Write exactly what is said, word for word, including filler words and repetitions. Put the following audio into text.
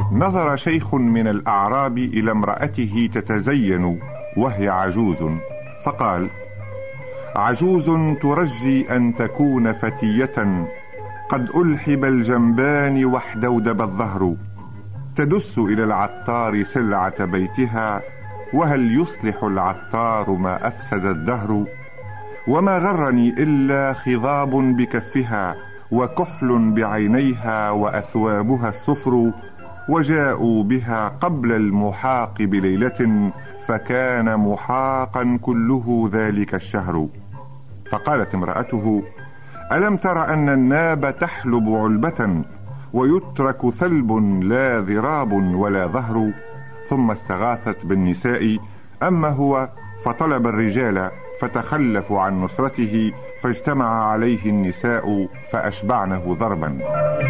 نظر شيخ من الأعراب إلى امرأته تتزين وهي عجوز، فقال: عجوز ترجي أن تكون فتية، قد ألحب الجنبان واحدودب الظهر، تدس إلى العطار سلعة بيتها، وهل يصلح العطار ما أفسد الدهر؟ وما غرني إلا خضاب بكفها، وكحل بعينيها، وأثوابها الصفر، وجاءوا بها قبل المحاق بليلة، فكان محاقا كله ذلك الشهر. فقالت امرأته: ألم تر أن الناب تحلب علبة، ويترك ثلب لا ذراب ولا ظهر؟ ثم استغاثت بالنساء، أما هو فطلب الرجال فتخلفوا عن نصرته، فاجتمع عليه النساء فأشبعنه ضربا.